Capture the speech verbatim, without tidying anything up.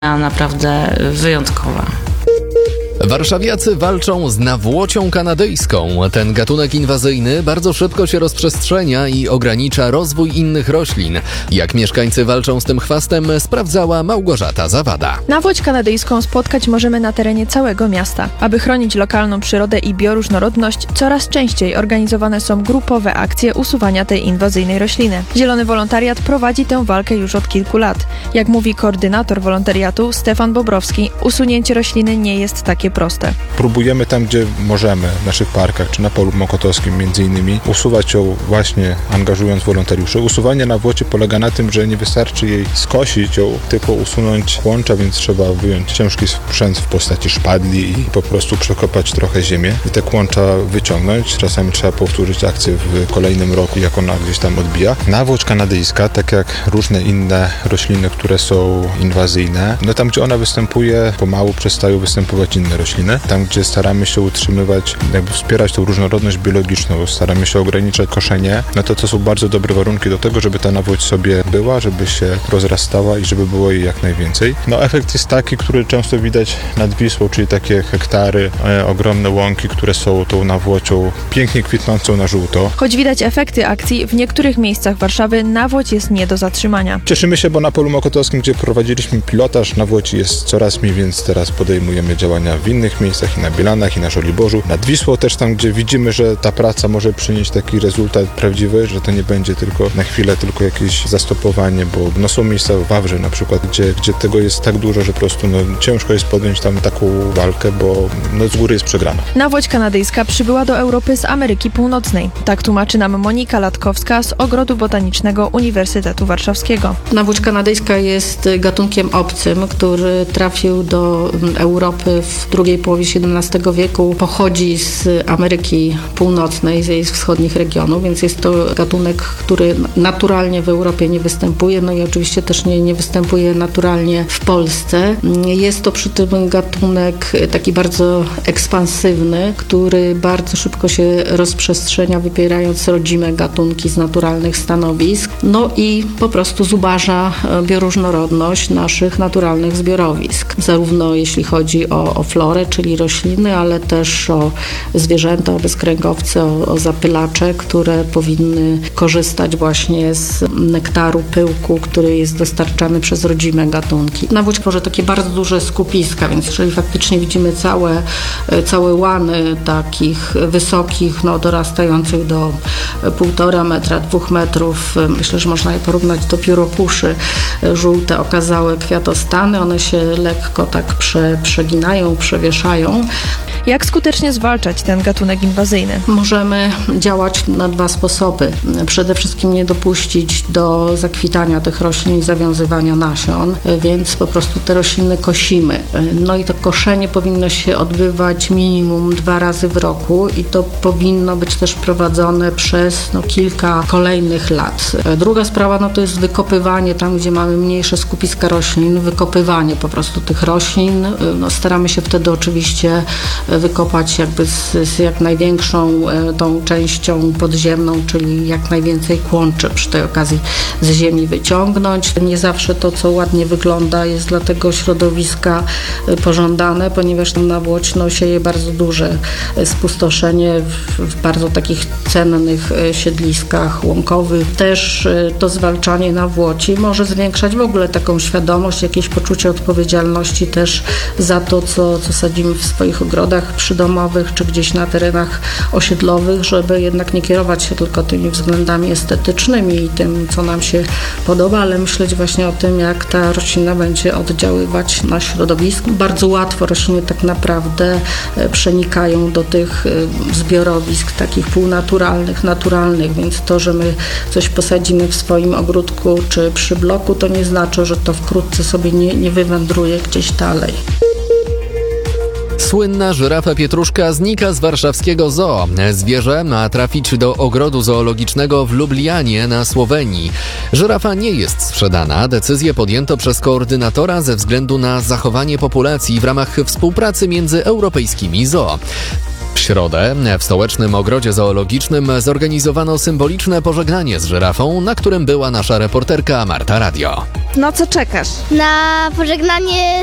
naprawdę wyjątkowa. Warszawiacy walczą z nawłocią kanadyjską. Ten gatunek inwazyjny bardzo szybko się rozprzestrzenia i ogranicza rozwój innych roślin. Jak mieszkańcy walczą z tym chwastem, sprawdzała Małgorzata Zawada. Nawłoć kanadyjską spotkać możemy na terenie całego miasta. Aby chronić lokalną przyrodę i bioróżnorodność, coraz częściej organizowane są grupowe akcje usuwania tej inwazyjnej rośliny. Zielony Wolontariat prowadzi tę walkę już od kilku lat. Jak mówi koordynator wolontariatu Stefan Bobrowski, usunięcie rośliny nie jest takie proste. Próbujemy tam, gdzie możemy, w naszych parkach, czy na polu mokotowskim między innymi, usuwać ją właśnie angażując wolontariuszy. Usuwanie nawłoci polega na tym, że nie wystarczy jej skosić ją, tylko usunąć łącza, więc trzeba wyjąć ciężki sprzęt w postaci szpadli i po prostu przekopać trochę ziemię i te kłącza wyciągnąć. Czasami trzeba powtórzyć akcję w kolejnym roku, jak ona gdzieś tam odbija. Nawłoć kanadyjska, tak jak różne inne rośliny, które są inwazyjne, no tam, gdzie ona występuje, pomału przestają występować inne rośliny. Tam, gdzie staramy się utrzymywać, jakby wspierać tą różnorodność biologiczną, staramy się ograniczać koszenie, no to to są bardzo dobre warunki do tego, żeby ta nawłoć sobie była, żeby się rozrastała i żeby było jej jak najwięcej. No efekt jest taki, który często widać nad Wisłą, czyli takie hektary, e, ogromne łąki, które są tą nawłocią pięknie kwitnącą na żółto. Choć widać efekty akcji, w niektórych miejscach Warszawy nawłoć jest nie do zatrzymania. Cieszymy się, bo na polu mokotowskim, gdzie prowadziliśmy pilotaż, nawłoci jest coraz mniej, więc teraz podejmujemy działania w innych miejscach, i na Bielanach, i na Żoliborzu. Nad Wisłą też tam, gdzie widzimy, że ta praca może przynieść taki rezultat prawdziwy, że to nie będzie tylko na chwilę, tylko jakieś zastopowanie, bo no, są miejsca w Wawrze na przykład, gdzie, gdzie tego jest tak dużo, że po prostu no, ciężko jest podjąć tam taką walkę, bo no, z góry jest przegrana. Nawłoć kanadyjska przybyła do Europy z Ameryki Północnej. Tak tłumaczy nam Monika Latkowska z Ogrodu Botanicznego Uniwersytetu Warszawskiego. Nawłoć kanadyjska jest gatunkiem obcym, który trafił do Europy w drugiej połowie siedemnastego wieku. Pochodzi z Ameryki Północnej, z jej wschodnich regionów, więc jest to gatunek, który naturalnie w Europie nie występuje, no i oczywiście też nie, nie występuje naturalnie w Polsce. Jest to przy tym gatunek taki bardzo ekspansywny, który bardzo szybko się rozprzestrzenia, wypierając rodzime gatunki z naturalnych stanowisk, no i po prostu zubaża bioróżnorodność naszych naturalnych zbiorowisk. Zarówno jeśli chodzi o, o florę, czyli rośliny, ale też o zwierzęta, o bezkręgowce, o, o zapylacze, które powinny korzystać właśnie z nektaru, pyłku, który jest dostarczany przez rodzime gatunki. Nawłoć tworzy takie bardzo duże skupiska, więc jeżeli faktycznie widzimy całe, całe łany takich wysokich, no dorastających do półtora metra, dwóch metrów, myślę, że można je porównać do pióropuszy, żółte, okazałe kwiatostany, one się lekko tak prze, przeginają, przewieszają. Jak skutecznie zwalczać ten gatunek inwazyjny? Możemy działać na dwa sposoby. Przede wszystkim nie dopuścić do zakwitania tych roślin i zawiązywania nasion, więc po prostu te rośliny kosimy. No i to koszenie powinno się odbywać minimum dwa razy w roku i to powinno być też prowadzone przez no, kilka kolejnych lat. Druga sprawa no, to jest wykopywanie tam, gdzie mamy mniejsze skupiska roślin, wykopywanie po prostu tych roślin. No, staramy się wtedy oczywiście wykopać jakby z, z jak największą e, tą częścią podziemną, czyli jak najwięcej kłączy przy tej okazji z ziemi wyciągnąć. Nie zawsze to, co ładnie wygląda, jest dla tego środowiska e, pożądane, ponieważ tam nawłoć no, sieje bardzo duże spustoszenie w, w bardzo takich cennych e, siedliskach łąkowych. Też e, to zwalczanie nawłoci może zwiększać w ogóle taką świadomość, jakieś poczucie odpowiedzialności też za to, co, co sadzimy w swoich ogrodach przydomowych, czy gdzieś na terenach osiedlowych, żeby jednak nie kierować się tylko tymi względami estetycznymi i tym, co nam się podoba, ale myśleć właśnie o tym, jak ta roślina będzie oddziaływać na środowisko. Bardzo łatwo rośliny tak naprawdę przenikają do tych zbiorowisk takich półnaturalnych, naturalnych, więc to, że my coś posadzimy w swoim ogródku czy przy bloku, to nie znaczy, że to wkrótce sobie nie, nie wywędruje gdzieś dalej. Słynna żyrafa pietruszka znika z warszawskiego zoo. Zwierzę ma trafić do ogrodu zoologicznego w Lublianie na Słowenii. Żyrafa nie jest sprzedana. Decyzję podjęto przez koordynatora ze względu na zachowanie populacji w ramach współpracy między europejskimi zoo. W środę w Stołecznym Ogrodzie Zoologicznym zorganizowano symboliczne pożegnanie z żyrafą, na którym była nasza reporterka Marta Radio. No co czekasz? Na pożegnanie